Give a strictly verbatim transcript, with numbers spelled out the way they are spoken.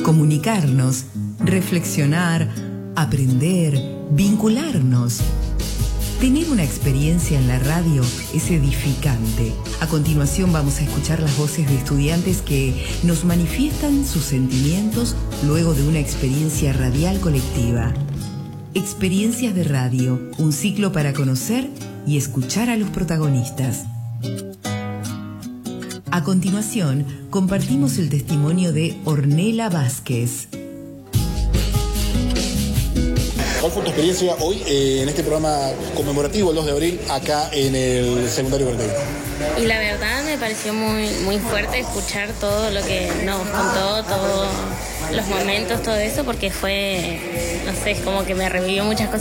comunicarnos, reflexionar, aprender, vincularnos. Tener una experiencia en la radio es edificante. A continuación vamos a escuchar las voces de estudiantes que nos manifiestan sus sentimientos luego de una experiencia radial colectiva. Experiencias de radio, un ciclo para conocer y escuchar a los protagonistas. A continuación, compartimos el testimonio de Ornella Vázquez. ¿Cuál fue tu experiencia hoy eh, en este programa conmemorativo el dos de abril acá en el secundario Bertell? Y la verdad me pareció muy, muy fuerte escuchar todo lo que nos contó, todos los momentos, todo eso, porque fue, no sé, es como que me revivió muchas cosas